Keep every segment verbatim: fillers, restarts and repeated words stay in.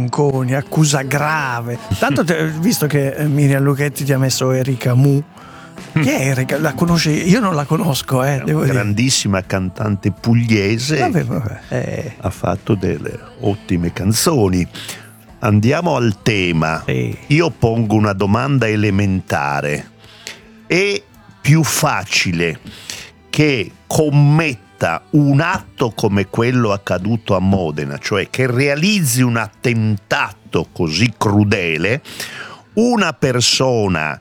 Manconi, accusa grave. Tanto te, visto che Miriam Lucchetti ti ha messo Erika Mu. Chi è Erika? La conosci? Io non la conosco, eh, è una grandissima dire. Cantante pugliese. Vabbè, vabbè, eh. Ha fatto delle ottime canzoni. Andiamo al tema. Sì. Io pongo una domanda elementare. È più facile che commetta un atto come quello accaduto a Modena, cioè che realizzi un attentato così crudele, una persona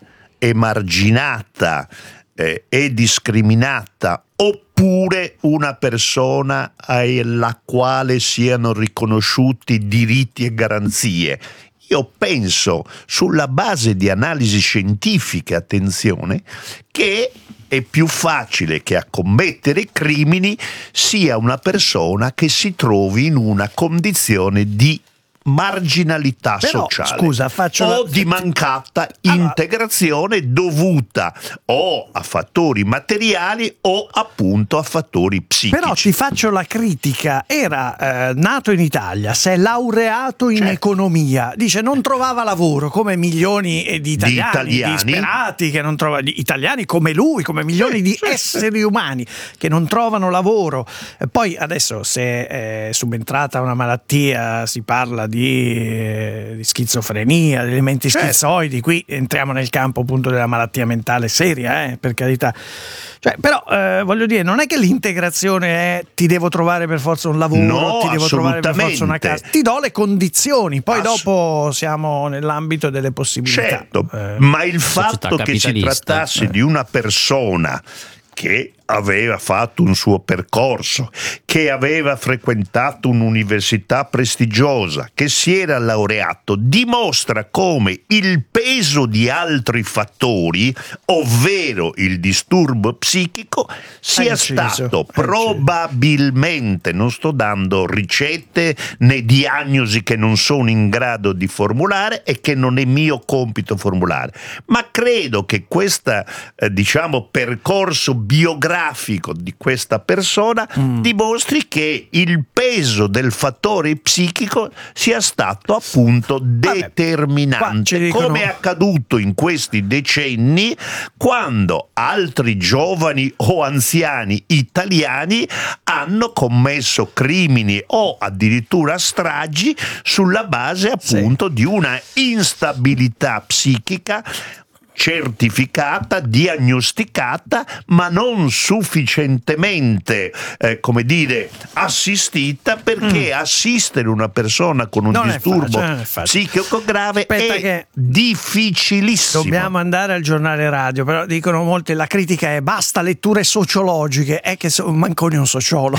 emarginata eh, e discriminata, oppure una persona alla quale siano riconosciuti diritti e garanzie? Io penso, sulla base di analisi scientifiche, attenzione, che è più facile che a commettere crimini sia una persona che si trovi in una condizione di marginalità Però, sociale, scusa, faccio o la... di mancata allora, integrazione dovuta o a fattori materiali o appunto a fattori psichici. Però ti faccio la critica, era eh, nato in Italia, si è laureato in certo. economia, dice non trovava lavoro come milioni di italiani, di italiani. disperati che non trovano, italiani come lui, come milioni di esseri umani che non trovano lavoro. E poi adesso se è subentrata una malattia si parla di, eh, di schizofrenia, di elementi certo. schizoidi, qui entriamo nel campo appunto della malattia mentale seria, eh, per carità. Cioè, però eh, voglio dire, non è che l'integrazione è ti devo trovare per forza un lavoro, no, ti devo trovare per forza una casa, ti do le condizioni, poi Ass- dopo siamo nell'ambito delle possibilità. Certo, eh, ma il fatto che si trattasse eh. di una persona che aveva fatto un suo percorso, che aveva frequentato un'università prestigiosa, che si era laureato, dimostra come il peso di altri fattori, ovvero il disturbo psichico, sia stato probabilmente, non sto dando ricette né diagnosi che non sono in grado di formulare e che non è mio compito formulare, ma credo che questo eh, diciamo percorso biografico di questa persona mm. dimostri che il peso del fattore psichico sia stato appunto Vabbè, determinante, come è accaduto in questi decenni quando altri giovani o anziani italiani hanno commesso crimini o addirittura stragi sulla base appunto sì. di una instabilità psichica certificata, diagnosticata, ma non sufficientemente, eh, come dire, assistita, perché mm. assistere una persona con un non disturbo è facile, psichico grave Aspetta è che difficilissimo. Dobbiamo andare al giornale radio, però dicono molti, la critica è basta letture sociologiche, è che Manconi è un sociologo.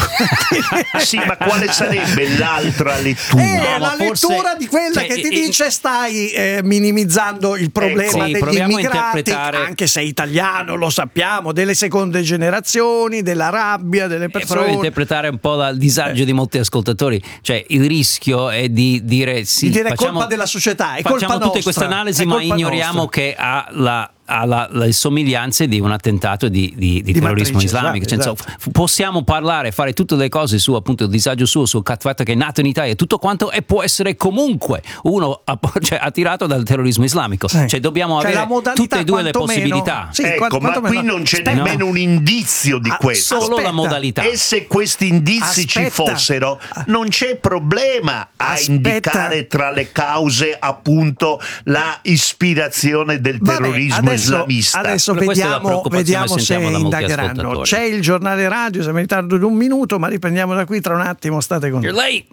Sì, ma quale sarebbe l'altra lettura? Eh, no, la forse, lettura di quella cioè, che ti eh, dice stai eh, minimizzando il problema ecco, degli immigrati, anche se è italiano, lo sappiamo, delle seconde generazioni, della rabbia delle persone. Proviamo a interpretare un po' dal disagio eh. di molti ascoltatori, cioè il rischio è di dire sì, di dire facciamo, colpa della società, è facciamo colpa tutte nostra, queste analisi, ma ignoriamo nostra. che ha la ha la, le somiglianze di un attentato di, di, di, di terrorismo matrice, islamico. Esatto, cioè, esatto. Possiamo parlare, fare tutte le cose su appunto il disagio suo, sul fatto che è nato in Italia e tutto quanto, e può essere comunque uno cioè, attirato dal terrorismo islamico. Sì. Cioè dobbiamo cioè, avere tutte e due le possibilità. Sì, ecco, ma qui non c'è aspetta. nemmeno un indizio di ah, questo. Solo aspetta. la modalità. E se questi indizi aspetta. ci fossero, non c'è problema a aspetta. indicare tra le cause appunto la ispirazione del terrorismo Vabbè, adesso, islamista. Adesso vediamo, vediamo se indagheranno. C'è il giornale radio, siamo in ritardo di un minuto, ma riprendiamo da qui tra un attimo, state con You're late.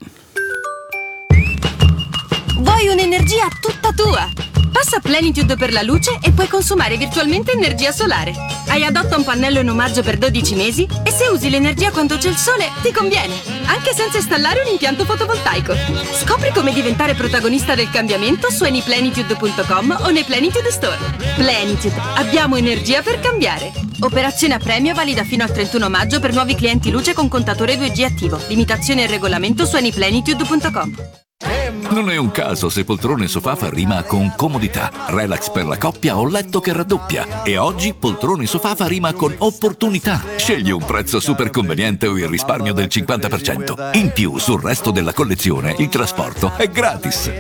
Vuoi un'energia tutta tua? Passa Plenitude per la luce e puoi consumare virtualmente energia solare. Hai adotta un pannello in omaggio per dodici mesi e se usi l'energia quando c'è il sole ti conviene, anche senza installare un impianto fotovoltaico. Scopri come diventare protagonista del cambiamento su anyplenitude punto com o nei Plenitude Store. Plenitude, abbiamo energia per cambiare. Operazione a premio valida fino al trentuno maggio per nuovi clienti luce con contatore due G attivo. Limitazione e regolamento su anyplenitude punto com. Non è un caso se poltrone sofà fa rima con comodità, relax per la coppia o letto che raddoppia. E oggi poltrone sofà fa rima con opportunità. Scegli un prezzo super conveniente o il risparmio del cinquanta per cento. In più sul resto della collezione il trasporto è gratis.